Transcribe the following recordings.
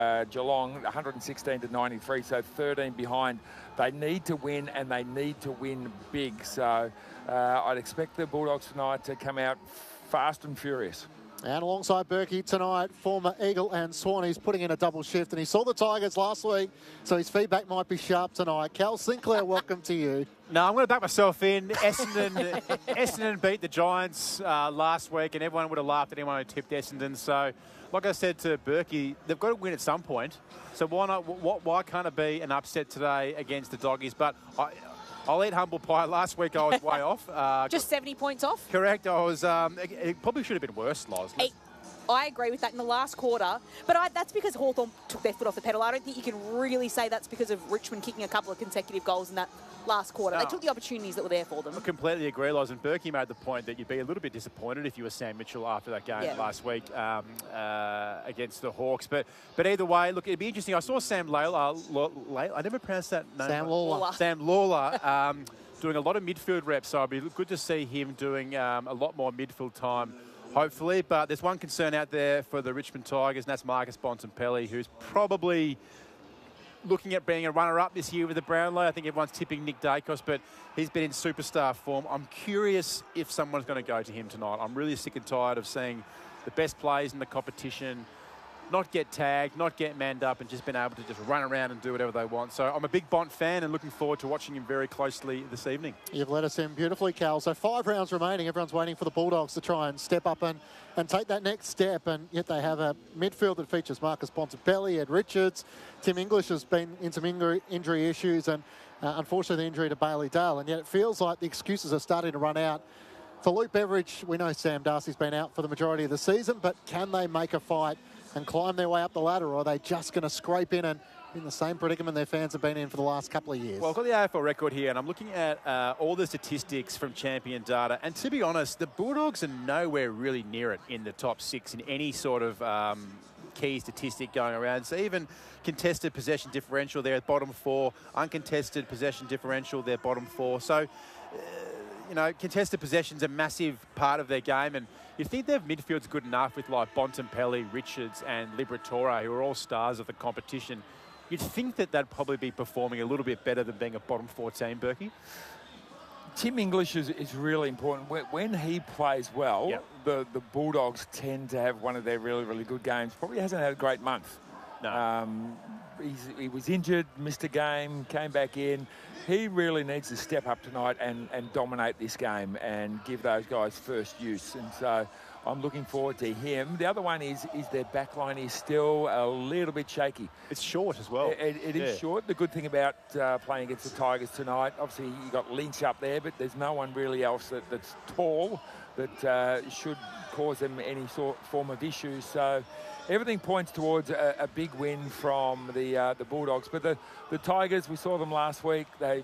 Geelong, 116 to 93, so 13 behind. They need to win, and they need to win big. So I'd expect the Bulldogs tonight to come out fast and furious. And alongside Berkey tonight, former Eagle and Swan, he's putting in a double shift. And he saw the Tigers last week, so his feedback might be sharp tonight. Cal Sinclair, welcome to you. No, I'm going to back myself in. Essendon beat the Giants last week, and everyone would have laughed at anyone who tipped Essendon. So, like I said to Berkey, they've got to win at some point. So why not? Why can't it be an upset today against the Doggies? But I'll eat humble pie. Last week I was way off. Just 70 points off? Correct. I was. It probably should have been worse, Loz. I agree with that in the last quarter, but that's because Hawthorn took their foot off the pedal. I don't think you can really say that's because of Richmond kicking a couple of consecutive goals in that last quarter. They took the opportunities that were there for them. I completely agree, Loz. And Berkey made the point that you'd be a little bit disappointed if you were Sam Mitchell after that game last week against the Hawks. But either way, look, it'd be interesting. I saw Sam Lalor. I never pronounced that name. Sam Lalor doing a lot of midfield reps, so it'd be good to see him doing a lot more midfield time, hopefully. But there's one concern out there for the Richmond Tigers, and that's Marcus Bontempelli, who's probably looking at being a runner-up this year with the Brownlow. I think everyone's tipping Nick Dacos, but he's been in superstar form. I'm curious if someone's going to go to him tonight. I'm really sick and tired of seeing the best players in the competition not get tagged, not get manned up, and just been able to just run around and do whatever they want. So I'm a big Bont fan and looking forward to watching him very closely this evening. You've led us in beautifully, Cal. So 5 rounds remaining. Everyone's waiting for the Bulldogs to try and step up and take that next step. And yet they have a midfield that features Marcus Bontempelli, Ed Richards. Tim English has been in some injury issues, and unfortunately the injury to Bailey Dale. And yet it feels like the excuses are starting to run out. For Luke Beveridge, we know Sam Darcy's been out for the majority of the season, but can they make a fight and climb their way up the ladder, or are they just going to scrape in and in the same predicament their fans have been in for the last couple of years? Well, I've got the AFL record here, and I'm looking at all the statistics from Champion Data. And to be honest, the Bulldogs are nowhere really near it in the top 6 in any sort of key statistic going around. So even contested possession differential, they're at bottom 4. Uncontested possession differential, they're bottom 4. So, you know, contested possession's a massive part of their game, and you think their midfield's good enough with like Bontempelli, Richards and Liberatore, who are all stars of the competition. You'd think that they'd probably be performing a little bit better than being a bottom 4 team, Berkey. Tim English is really important. When he plays well, the Bulldogs tend to have one of their really, really good games. Probably hasn't had a great month. No. He was injured, missed a game, came back in. He really needs to step up tonight and dominate this game and give those guys first use. And so I'm looking forward to him. The other one is their back line is still a little bit shaky. It's short as well. It is short. The good thing about playing against the Tigers tonight, obviously you got Lynch up there, but there's no one really else that's tall that should cause them any form of issues. So everything points towards a big win from the Bulldogs. But the Tigers, we saw them last week. They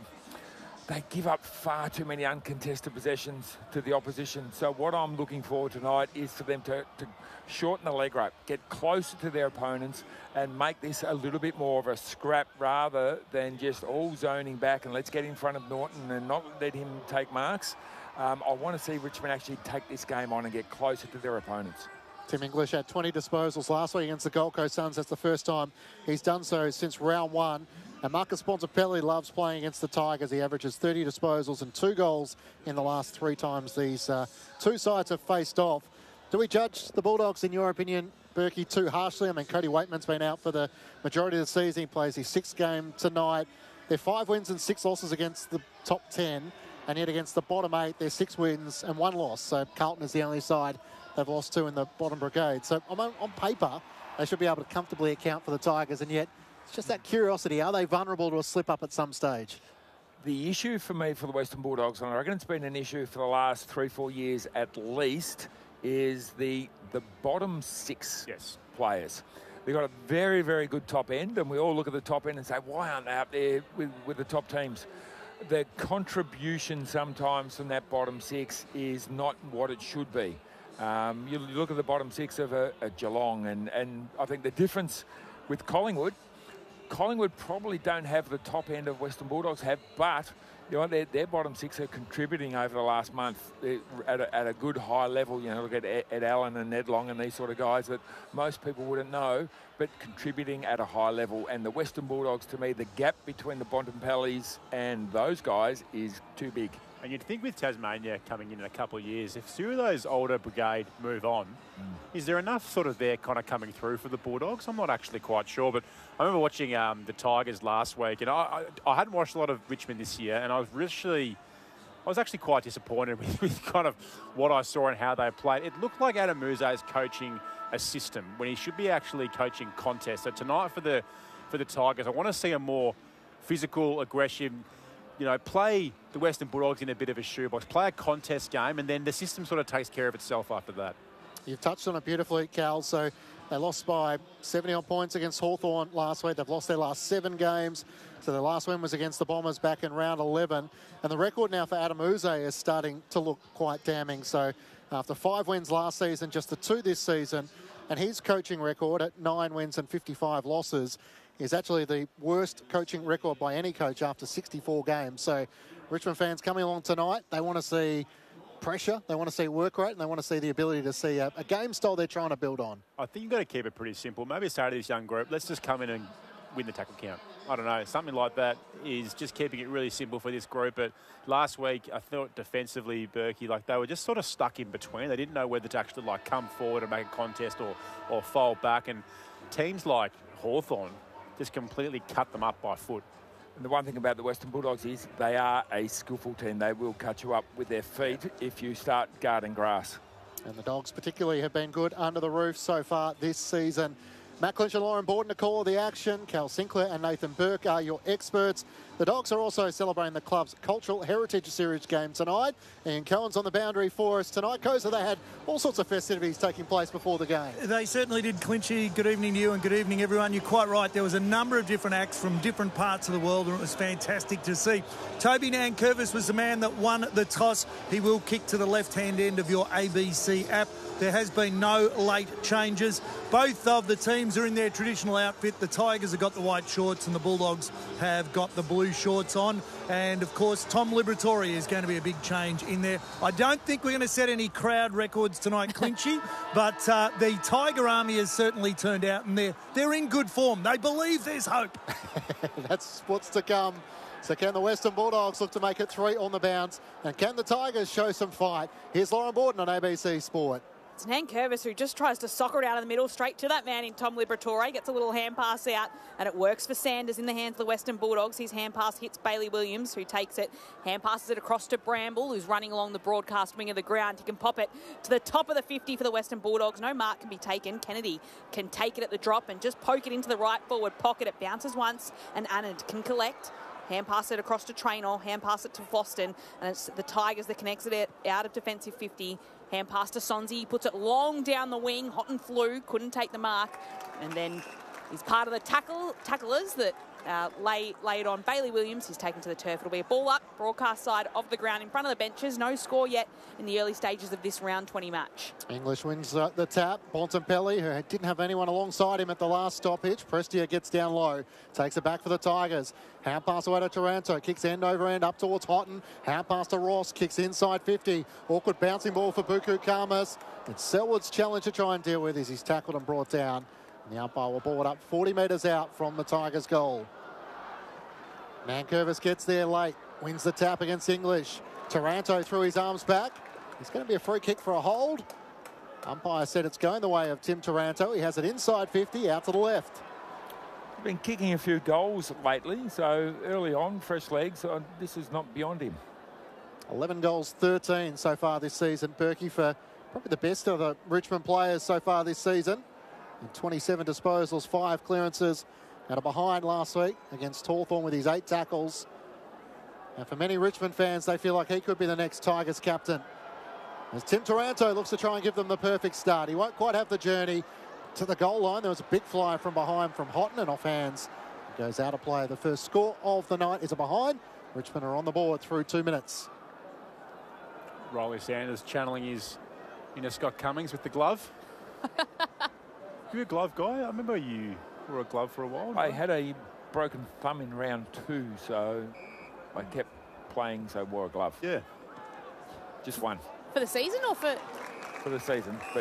give up far too many uncontested possessions to the opposition. So what I'm looking for tonight is for them to shorten the leg rope, get closer to their opponents and make this a little bit more of a scrap rather than just all zoning back and let's get in front of Norton and not let him take marks. I want to see Richmond actually take this game on and get closer to their opponents. Tim English had 20 disposals last week against the Gold Coast Suns. That's the first time he's done so since round 1. And Marcus Bontempelli loves playing against the Tigers. He averages 30 disposals and 2 goals in the last 3 times these two sides have faced off. Do we judge the Bulldogs, in your opinion, Berkey, too harshly? I mean, Cody Waitman's been out for the majority of the season. He plays his 6th game tonight. They're 5 wins and 6 losses against the top 10. And yet against the bottom 8, they're 6 wins and 1 loss. So Carlton is the only side they've lost to in the bottom brigade. So on paper, they should be able to comfortably account for the Tigers. And yet, it's just that curiosity. Are they vulnerable to a slip-up at some stage? The issue for me for the Western Bulldogs, and I reckon it's been an issue for the last 3-4 years at least, is the bottom 6 players. They've got a very, very good top end, and we all look at the top end and say, why aren't they up there with the top teams? The contribution sometimes from that bottom 6 is not what it should be. You look at the bottom 6 of a Geelong, and I think the difference with Collingwood probably don't have the top end of Western Bulldogs have, but You know, their bottom six are contributing over the last month at a good high level. You know, look at Ed Allen and Ned Long and these sort of guys that most people wouldn't know, but contributing at a high level. And the Western Bulldogs, to me, the gap between the Bontempellis and those guys is too big. And you'd think with Tasmania coming in a couple of years, if two of those older brigade move on, is there enough sort of there kind of coming through for the Bulldogs? I'm not actually quite sure, but I remember watching the Tigers last week, and I hadn't watched a lot of Richmond this year, and I was actually quite disappointed with kind of what I saw and how they played. It looked like Adam Musa is coaching a system when he should be actually coaching contests. So tonight for the Tigers, I want to see a more physical, aggressive, play the Western Bulldogs in a bit of a shoebox, play a contest game, and then the system sort of takes care of itself after that. You've touched on it beautifully, Cal. So they lost by 70-odd points against Hawthorn last week. They've lost their last 7 games. So their last win was against the Bombers back in round 11. And the record now for Adam Uze is starting to look quite damning. So after 5 wins last season, just the 2 this season, and his coaching record at 9 wins and 55 losses is actually the worst coaching record by any coach after 64 games. So Richmond fans coming along tonight, they want to see pressure, they want to see work rate, and they want to see the ability to see a game style they're trying to build on. I think you've got to keep it pretty simple. Maybe say to this young group, let's just come in and win the tackle count. I don't know, something like that is just keeping it really simple for this group. But last week, I thought defensively, Berkey, they were just sort of stuck in between. They didn't know whether to actually come forward and make a contest or fold back. And teams like Hawthorn just completely cut them up by foot. And the one thing about the Western Bulldogs is they are a skillful team. They will cut you up with their feet if you start guarding grass. And the Dogs particularly have been good under the roof so far this season. Matt Clinch and Lauren Borden to call the action. Cal Sinclair and Nathan Burke are your experts. The Dogs are also celebrating the club's Cultural Heritage Series game tonight. Ian Cohen's on the boundary for us tonight. Koza, they had all sorts of festivities taking place before the game. They certainly did, Clinchy. Good evening to you and good evening, everyone. You're quite right. There was a number of different acts from different parts of the world, and it was fantastic to see. Toby Nankervis was the man that won the toss. He will kick to the left-hand end of your ABC app. There has been no late changes. Both of the teams are in their traditional outfit. The Tigers have got the white shorts and the Bulldogs have got the blue shorts on. And, of course, Tom Liberatore is going to be a big change in there. I don't think we're going to set any crowd records tonight, Clinchy, but the Tiger Army has certainly turned out, and they're in good form. They believe there's hope. That's what's to come. So can the Western Bulldogs look to make it 3 on the bounce? And can the Tigers show some fight? Here's Lauren Borden on ABC Sport. It's Nankervis who just tries to soccer it out of the middle, straight to that man in Tom Liberatore. Gets a little hand pass out, and it works for Sanders in the hands of the Western Bulldogs. His hand pass hits Bailey Williams, who takes it, hand passes it across to Bramble, who's running along the broadcast wing of the ground. He can pop it to the top of the 50 for the Western Bulldogs. No mark can be taken. Kennedy can take it at the drop and just poke it into the right forward pocket. It bounces once, and Anand can collect. Hand pass it across to Traynor, hand pass it to Boston, and it's the Tigers that connects it out of defensive 50. Hand pass to Sonzi, he puts it long down the wing. Houghton flew, couldn't take the mark. And then he's part of the tacklers that lay it on Bailey Williams. He's taken to the turf. It'll be a ball up, broadcast side of the ground in front of the benches. No score yet in the early stages of this round 20 match. English wins the tap. Bontempelli, who didn't have anyone alongside him at the last stoppage. Prestia gets down low, takes it back for the Tigers. Hand pass away to Taranto, kicks end over end up towards Houghton. Hand pass to Ross, kicks inside 50. Awkward bouncing ball for Buku Khamis. It's Selwood's challenge to try and deal with as he's tackled and brought down. And the umpire will ball it up 40 metres out from the Tigers' goal. Nankervis gets there late, wins the tap against English. Taranto threw his arms back. It's going to be a free kick for a hold. Umpire said it's going the way of Tim Taranto. He has it inside 50, out to the left. Been kicking a few goals lately, so early on, fresh legs. This is not beyond him. 11 goals, 13 so far this season. Berkey for probably the best of the Richmond players so far this season. And 27 disposals, 5 clearances. Out of behind last week against Hawthorn with his 8 tackles. And for many Richmond fans, they feel like he could be the next Tigers captain. As Tim Taranto looks to try and give them the perfect start. He won't quite have the journey to the goal line. There was a big fly from behind from Houghton and off hands. It goes out of play. The first score of the night is a behind. Richmond are on the board through 2 minutes. Riley Sanders channeling his inner Scott Cummings with the glove. You a glove guy? I remember you wore a glove for a while. I had a broken thumb in round 2, so I kept playing, so wore a glove. Yeah. Just one. For the season or for... For the season, but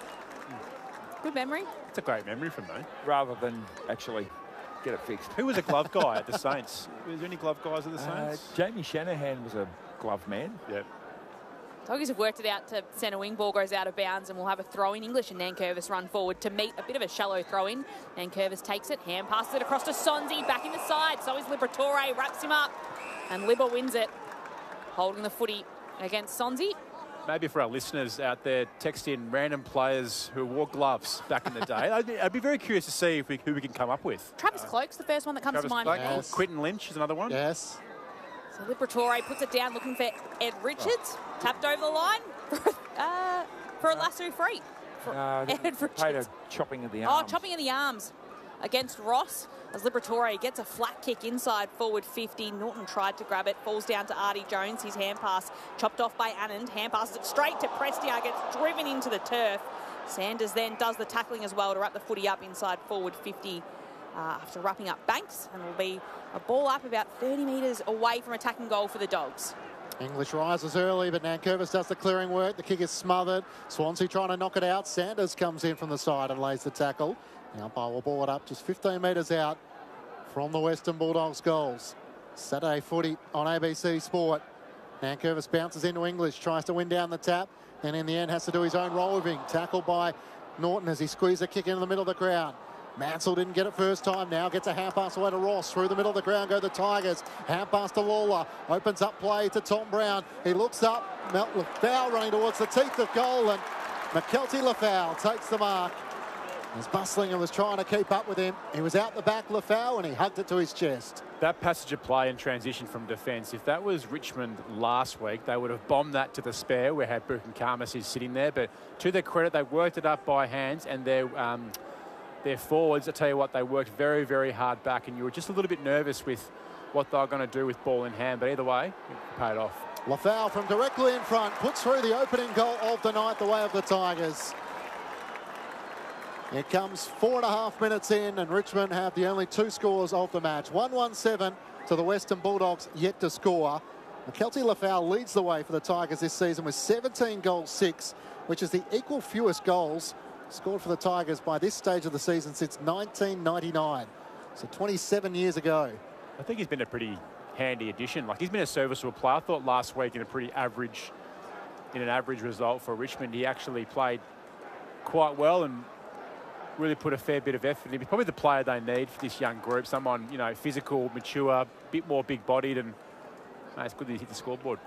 Good memory. It's a great memory from me. rather than actually get it fixed. Who was a glove guy at the Saints? Was there any glove guys at the Saints? Jamie Shanahan was a glove man. Yeah. Doggies have worked it out to centre wing. Ball goes out of bounds and we'll have a throw in. English and Nankervis run forward to meet a bit of a shallow throw in. Nankervis takes it, hand passes it across to Sonzi, back in the side. So is Liberatore, wraps him up, and Libba wins it, holding the footy against Sonzi. Maybe for our listeners out there, text in random players who wore gloves back in the day. I'd be very curious to see who we can come up with. Travis Cloak's the first one that comes Travis to mind. Cloak, Yes. Quinton Lynch is another one. Yes. So Liberatore puts it down, looking for Ed Richards. Tapped over the line for a lasso free. Ed Paid a Richards. chopping of the Oh, arms. chopping of the arms against Ross as Liberatore gets a flat kick inside forward 50. Norton tried to grab it, falls down to Artie Jones. His hand pass chopped off by Anand. Hand passes it straight to Prestia, gets driven into the turf. Sanders then does the tackling as well to wrap the footy up inside forward 50 after wrapping up Banks, and will be a ball up about 30 metres away from attacking goal for the Dogs. English rises early, but Nankervis does the clearing work. The kick is smothered. Swansea trying to knock it out. Sanders comes in from the side and lays the tackle. The umpire will ball it up just 15 metres out from the Western Bulldogs goals. Saturday footy on ABC Sport. Nankervis bounces into English, tries to win down the tap, and in the end has to do his own roving. Tackled by Norton as he squeezes a kick into the middle of the ground. Mansell didn't get it first time, now gets a hand pass away to Ross. Through the middle of the ground go the Tigers. Hand pass to Lawler. Opens up play to Tom Brown. He looks up. Lafau running towards the teeth of goal, and McKelty Lafau takes the mark. As Buslinger was trying to keep up with him, he was out the back, Lafau, and he hugged it to his chest. That passage of play and transition from defence, if that was Richmond last week, they would have bombed that to the spare where had Buchan Karmas is sitting there. But to their credit, they worked it up by hands, and their forwards, I tell you what, they worked very, very hard back, and you were just a little bit nervous with what they were going to do with ball in hand. But either way, it paid off. Lafau from directly in front puts through the opening goal of the night the way of the Tigers. It comes 4.5 minutes in, and Richmond have the only two scores of the match. 1-1-7 to the Western Bulldogs yet to score. McKelty Lafau leads the way for the Tigers this season with 17 goals, 6, which is the equal fewest goals scored for the Tigers by this stage of the season since 1999. So 27 years ago. I think he's been a pretty handy addition. Like, he's been a serviceable player. I thought last week in an average result for Richmond, he actually played quite well and really put a fair bit of effort in. He's probably the player they need for this young group. Someone, you know, physical, mature, a bit more big-bodied, and it's good that he hit the scoreboard.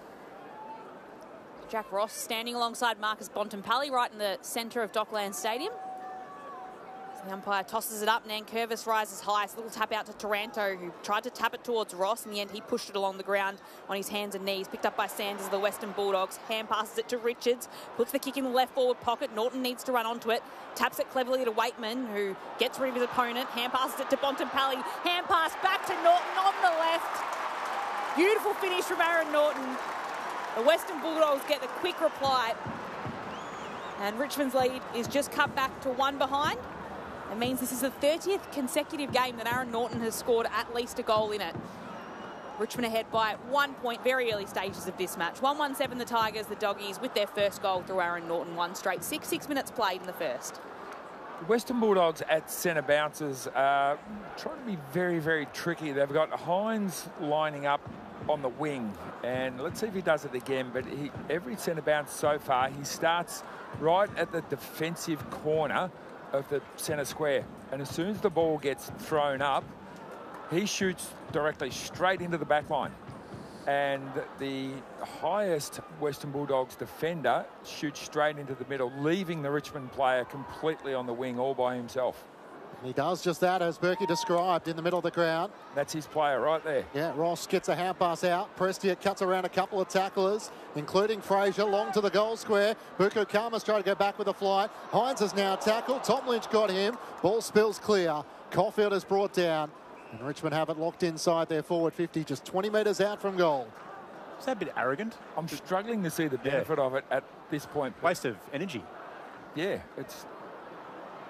Jack Ross standing alongside Marcus Bontempelli right in the centre of Dockland Stadium. So the umpire tosses it up. Nankervis rises high. It's a little tap out to Taranto, who tried to tap it towards Ross. In the end, he pushed it along the ground on his hands and knees. Picked up by Sanders of the Western Bulldogs. Hand passes it to Richards. Puts the kick in the left forward pocket. Norton needs to run onto it. Taps it cleverly to Waitman, who gets rid of his opponent. Hand passes it to Bontempelli. Hand pass back to Norton on the left. Beautiful finish from Aaron Norton. The Western Bulldogs get the quick reply, and Richmond's lead is just cut back to 1 behind. It means this is the 30th consecutive game that Aaron Norton has scored at least a goal in it. Richmond ahead by 1 point, very early stages of this match. 1-1-7 the Tigers, the Doggies with their first goal through Aaron Norton, one straight 6 minutes played in the first. The Western Bulldogs at centre bounces are trying to be very, very tricky. They've got Hines lining up on the wing, and let's see if he does it again. But every centre bounce so far, he starts right at the defensive corner of the centre square, and as soon as the ball gets thrown up, he shoots directly straight into the back line. And the highest Western Bulldogs defender shoots straight into the middle, leaving the Richmond player completely on the wing all by himself. He does just that, as Berkey described, in the middle of the ground. That's his player right there. Yeah, Ross gets a hand pass out. Prestia cuts around a couple of tacklers, including Fraser, long to the goal square. Buchan Karmas trying to go back with a fly. Hines is now tackled. Tom Lynch got him. Ball spills clear. Caulfield is brought down. And Richmond have it locked inside their forward 50, just 20 metres out from goal. Is that a bit arrogant? I'm struggling to see the benefit of it at this point. Waste of energy. Yeah, it's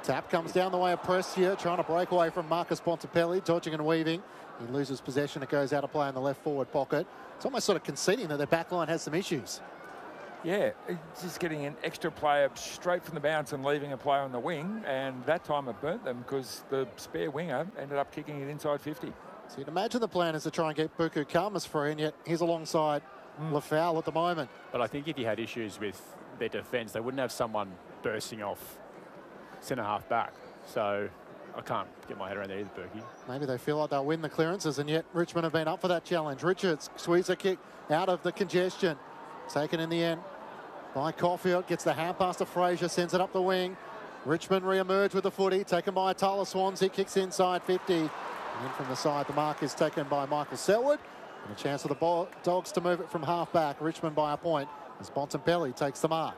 Tap comes down the way of Prestia, trying to break away from Marcus Bontempelli, dodging and weaving. He loses possession. It goes out of play in the left forward pocket. It's almost sort of conceding that their back line has some issues. Yeah, just getting an extra player straight from the bounce and leaving a player on the wing, and that time it burnt them because the spare winger ended up kicking it inside 50. So you'd imagine the plan is to try and get Buku Khamis free, and yet he's alongside Lafau at the moment. But I think if you had issues with their defence, they wouldn't have someone bursting off centre-half back. So I can't get my head around that either, Berkey. Maybe they feel like they'll win the clearances, and yet Richmond have been up for that challenge. Richards squeezes a kick out of the congestion. Taken in the end by Caulfield. Gets the hand pass to Fraser, sends it up the wing. Richmond re-emerge with the footy. Taken by Tyler Swansea. Kicks inside 50. And in from the side, the mark is taken by Michael Selwood. And a chance for the Dogs to move it from half back. Richmond by a point as Bontempelli takes the mark.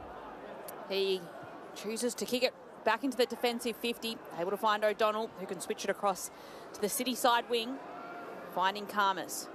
He chooses to kick it back into the defensive 50. Able to find O'Donnell, who can switch it across to the City side wing. Finding Khamis.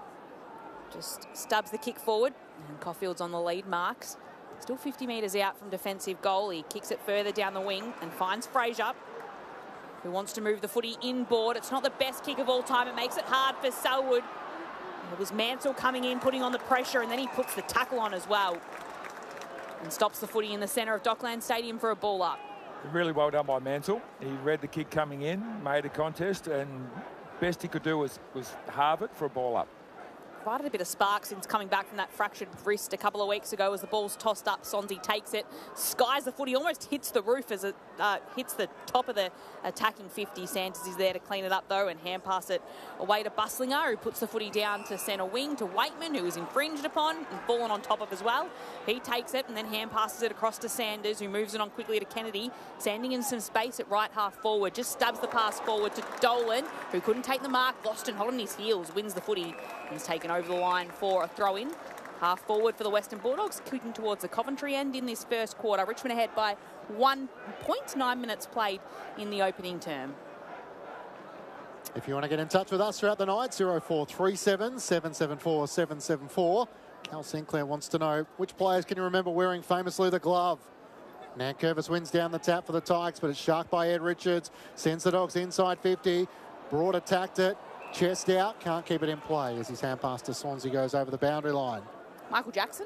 Just stubs the kick forward. And Caulfield's on the lead. Marks still 50 metres out from defensive goal. He kicks it further down the wing and finds Fraser, who wants to move the footy inboard. It's not the best kick of all time. It makes it hard for Selwood. It was Mansell coming in, putting on the pressure, and then he puts the tackle on as well and stops the footy in the centre of Dockland Stadium for a ball up. Really well done by Mansell. He read the kick coming in, made a contest, and best he could do was halve it for a ball up. Provided a bit of spark since coming back from that fractured wrist a couple of weeks ago as the ball's tossed up. Swansea takes it, skies the footy, almost hits the roof as it hits the top of the attacking 50. Sanders is there to clean it up though and hand pass it away to Buslinger, who puts the footy down to centre wing to Waitman, who is infringed upon and fallen on top of as well. He takes it and then hand passes it across to Sanders, who moves it on quickly to Kennedy, sanding in some space at right half forward. Just stubs the pass forward to Dolan, who couldn't take the mark, lost and hot on his heels, wins the footy. He's taken over the line for a throw-in. Half forward for the Western Bulldogs, kicking towards the Coventry end in this first quarter. Richmond ahead by 1 point, 9 minutes played in the opening term. If you want to get in touch with us throughout the night, 0437 774 774. Cal Sinclair wants to know, which players can you remember wearing famously the glove? Nankervis wins down the tap for the Tigers, but it's sharked by Ed Richards. Sends the Dogs inside 50. Broad attacked it. Chest out, can't keep it in play as his hand pass to Swansea goes over the boundary line. Michael Jackson?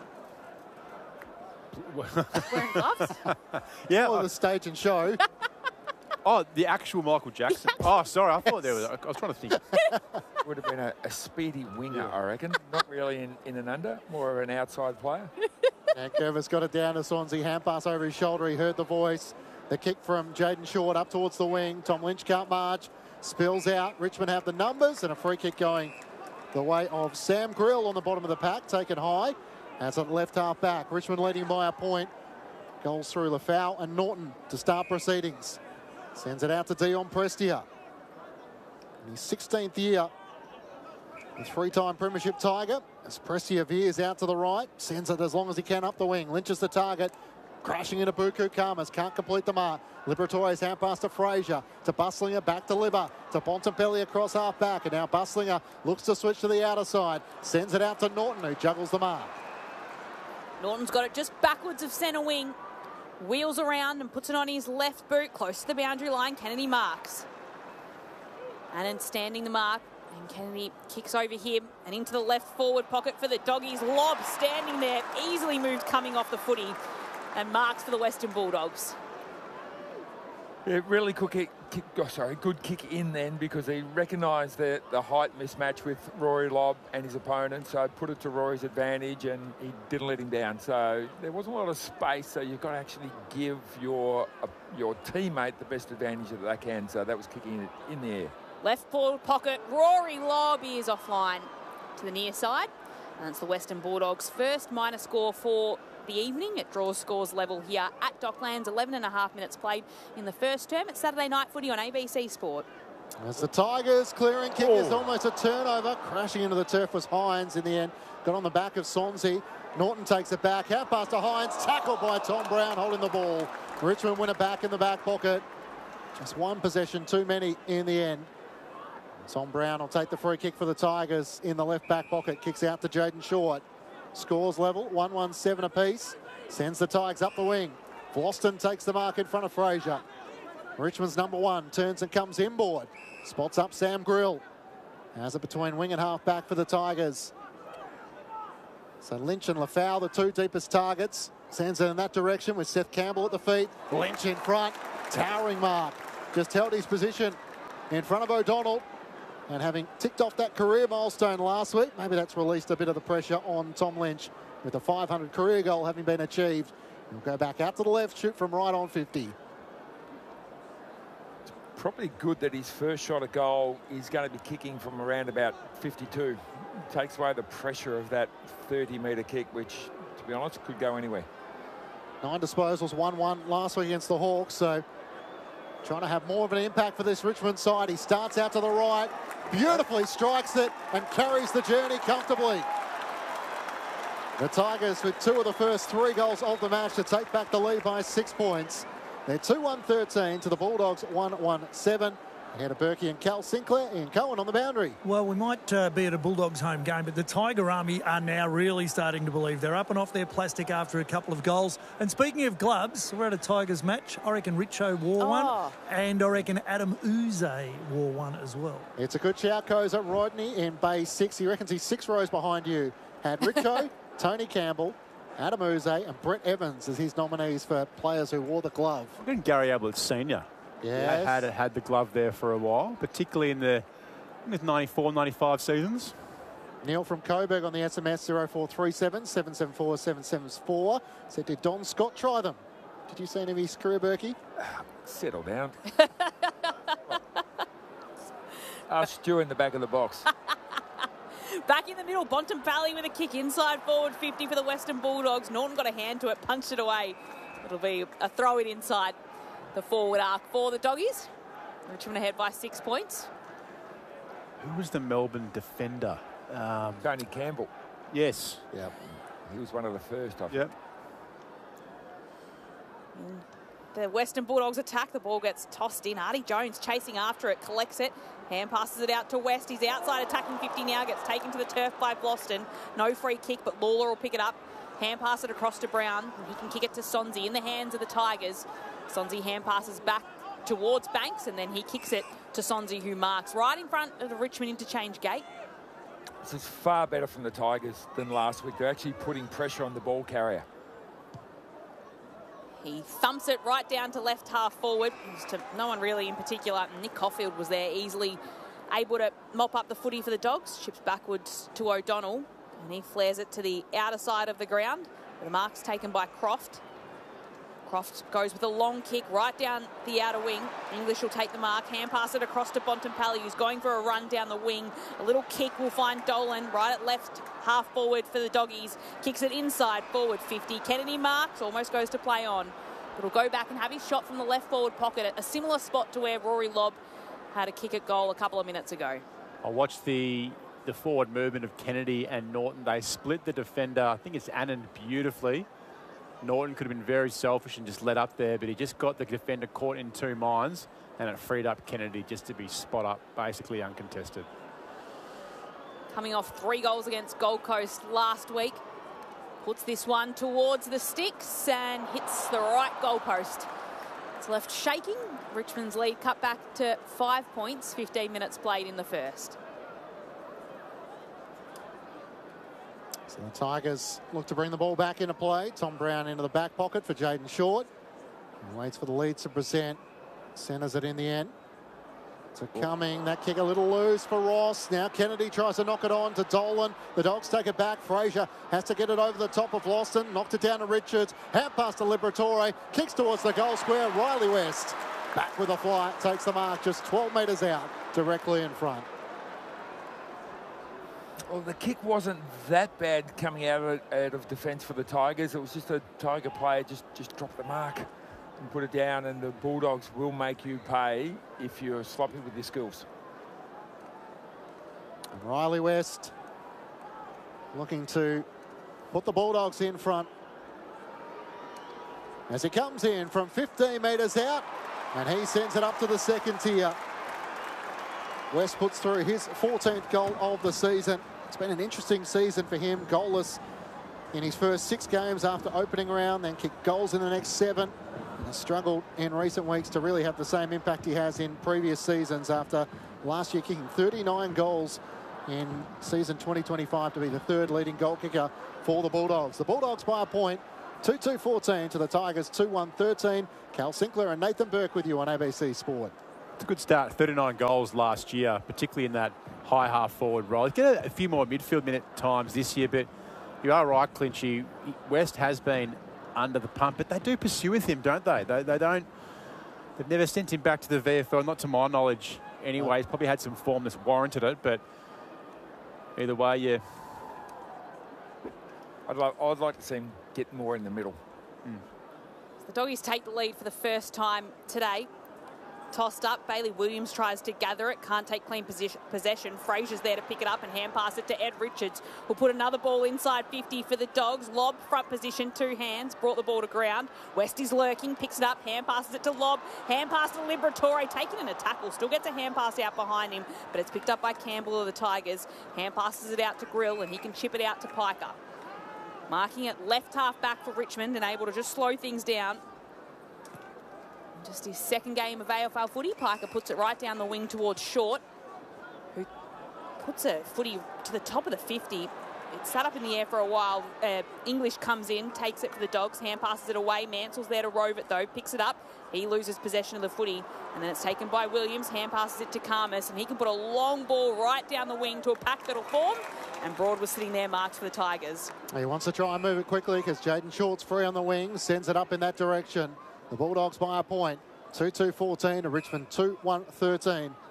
Wearing gloves? Yeah. Or the stage and show. Oh, the actual Michael Jackson. Oh, sorry, I thought there was... I was trying to think. Would have been a speedy winger, I reckon. Not really in and under, more of an outside player. Nankervis got it down to Swansea. Hand pass over his shoulder. He heard the voice. The kick from Jaden Short up towards the wing. Tom Lynch can't march. Spills out. Richmond have the numbers and a free kick going the way of Sam Grill on the bottom of the pack, taken high. That's at left half back. Richmond leading by a point. Goals through Lafau and Norton to start proceedings. Sends it out to Dion Prestia. In his 16th year, the three-time Premiership Tiger. As Prestia veers out to the right, sends it as long as he can up the wing. Lynch is the target. Crashing into Buku Khamis, can't complete the mark. Liberatore's hand pass to Fraser, to Buslinger, back to Libba, to Bontempelli across half back, and now Buslinger looks to switch to the outer side, sends it out to Norton, who juggles the mark. Norton's got it just backwards of centre wing, wheels around and puts it on his left boot, close to the boundary line. Kennedy marks. And then standing the mark, and Kennedy kicks over him and into the left forward pocket for the Doggies. Lob standing there, easily moved coming off the footy, and marks for the Western Bulldogs. Yeah, really good kick in then, because he recognised the height mismatch with Rory Lobb and his opponent, so put it to Rory's advantage and he didn't let him down. So there wasn't a lot of space, so you've got to actually give your teammate the best advantage that they can. So that was kicking it in the air. Left forward pocket, Rory Lobb is offline to the near side. And it's the Western Bulldogs' first minor score for the evening. It draws scores level here at Docklands. 11.5 minutes played in the first term. It's Saturday night footy on ABC Sport. As the Tigers clearing kick is almost a turnover. Crashing into the turf was Hines in the end. Got on the back of Swansea. Norton takes it back. Out pass to Hines. Tackled by Tom Brown holding the ball. Richmond win it back in the back pocket. Just one possession too many in the end. Tom Brown will take the free kick for the Tigers in the left back pocket. Kicks out to Jaden Short. Scores level, 1-1-7 apiece. Sends the Tigers up the wing. Vlauston takes the mark in front of Fraser. Richmond's number 1 turns and comes inboard. Spots up Sam Grill. Has it between wing and half back for the Tigers. So Lynch and Lafau, the 2 deepest targets. Sends it in that direction with Seth Campbell at the feet. Lynch in front. Towering mark. Just held his position in front of O'Donnell. And having ticked off that career milestone last week, maybe that's released a bit of the pressure on Tom Lynch with a 500 career goal having been achieved. He'll go back out to the left, shoot from right on 50. It's probably good that his first shot at goal is going to be kicking from around about 52. Takes away the pressure of that 30-metre kick, which, to be honest, could go anywhere. 9 disposals, 1-1 last week against the Hawks, so trying to have more of an impact for this Richmond side. He starts out to the right, beautifully strikes it and carries the journey comfortably. The Tigers with 2 of the first 3 goals of the match to take back the lead by 6 points. They're 2-1-13 to the Bulldogs 1-1-7. Ahead of Berkey and Cal Sinclair and Cohen on the boundary. Well, we might be at a Bulldogs home game, but the Tiger Army are now really starting to believe. They're up and off their plastic after a couple of goals. And speaking of gloves, we're at a Tigers match. I reckon Richo wore one, and I reckon Adam Uze wore one as well. It's a good shout, Koza. Rodney in Bay 6. He reckons he's 6 rows behind you. Had Richo, Tony Campbell, Adam Uze and Brett Evans as his nominees for players who wore the glove. I think Gary Ablett Senior. Yeah, had the glove there for a while, particularly in the 94, 95 seasons. Neil from Coburg on the SMS 0437 774 774 said, did Don Scott try them? Did you see any of his career, Berkey? Settle down. Stu in the back of the box. Back in the middle, Bontempelli with a kick inside forward 50 for the Western Bulldogs. Norton got a hand to it, punched it away. It'll be a throw it inside the forward arc for the Doggies. Richmond ahead by 6 points. Who was the Melbourne defender? Tony Campbell. Yes. Yeah. He was one of the first, I think. Yep. The Western Bulldogs attack. The ball gets tossed in. Artie Jones chasing after it, collects it. Hand passes it out to West. He's outside attacking 50 now. Gets taken to the turf by Vlauston. No free kick, but Lawler will pick it up. Hand pass it across to Brown. He can kick it to Sonsie in the hands of the Tigers. Sonsie hand passes back towards Banks, and then he kicks it to Sonsie, who marks right in front of the Richmond interchange gate. This is far better from the Tigers than last week. They're actually putting pressure on the ball carrier. He thumps it right down to left half forward. To no one really in particular. Nick Caulfield was there, easily able to mop up the footy for the Dogs. Chips backwards to O'Donnell, and he flares it to the outer side of the ground. The mark's taken by Croft. Croft goes with a long kick right down the outer wing. English will take the mark, hand pass it across to Bontempelli, who's going for a run down the wing. A little kick will find Dolan right at left half forward for the Doggies. Kicks it inside forward 50. Kennedy marks, almost goes to play on. But he'll go back and have his shot from the left forward pocket at a similar spot to where Rory Lobb had a kick at goal a couple of minutes ago. I watched the forward movement of Kennedy and Norton. They split the defender, I think it's Annan, beautifully. Norton could have been very selfish and just let up there, but he just got the defender caught in two minds, and it freed up Kennedy just to be spot up, basically uncontested. Coming off 3 goals against Gold Coast last week. Puts this one towards the sticks and hits the right goalpost. It's left shaking. Richmond's lead cut back to 5 points, 15 minutes played in the first. So the Tigers look to bring the ball back into play. Tom Brown into the back pocket for Jaden Short. He waits for the Leeds to present. Centres it in the end. To Cumming. That kick a little loose for Ross. Now Kennedy tries to knock it on to Dolan. The Dogs take it back. Fraser has to get it over the top of Vlauston. Knocked it down to Richards. Hand pass to Liberatore. Kicks towards the goal square. Riley West back with a fly. Takes the mark just 12 metres out. Directly in front. Well, the kick wasn't that bad coming out of defence for the Tigers. It was just a Tiger player just dropped the mark and put it down, and the Bulldogs will make you pay if you're sloppy with your skills. And Riley West looking to put the Bulldogs in front as he comes in from 15 metres out, and he sends it up to the second tier. West puts through his 14th goal of the season. It's been an interesting season for him. Goalless in his first 6 games after opening round, then kicked goals in the next 7. Has struggled in recent weeks to really have the same impact he has in previous seasons after last year kicking 39 goals in season 2025 to be the third leading goal kicker for the Bulldogs. The Bulldogs by a point, 2-2-14 to the Tigers, 2-1-13. Cal Sinclair and Nathan Burke with you on ABC Sport. It's a good start, 39 goals last year, particularly in that high half-forward role. He's get a few more midfield minute times this year, but you are right, Clinchy. West has been under the pump, but they do pursue with him, don't they? They don't. They've never sent him back to the VFL, not to my knowledge anyway. He's probably had some form that's warranted it, but either way, yeah. I'd like to see him get more in the middle. The Doggies take the lead for the first time today. Tossed up, Bailey Williams tries to gather it, can't take clean possession. Fraser's there to pick it up and hand pass it to Ed Richards, who'll put another ball inside 50 for the Dogs. Lob, front position, two hands, brought the ball to ground. West is lurking, picks it up, hand passes it to Lob, hand pass to Liberatore, taken in a tackle, still gets a hand pass out behind him, but it's picked up by Campbell of the Tigers. Hand passes it out to Grill and he can chip it out to Piker. Marking it left half back for Richmond and able to just slow things down. Just his second game of AFL footy. Piker puts it right down the wing towards Short, who puts a footy to the top of the 50. It sat up in the air for a while. English comes in, takes it for the Dogs, hand passes it away. Mansell's there to rove it though, picks it up. He loses possession of the footy, and then it's taken by Williams, hand passes it to Karmas, and he can put a long ball right down the wing to a pack that'll form, and Broad was sitting there marked for the Tigers. He wants to try and move it quickly because Jaden Short's free on the wing, sends it up in that direction. The Bulldogs by a point, 2-2-14 to Richmond 2-1-13.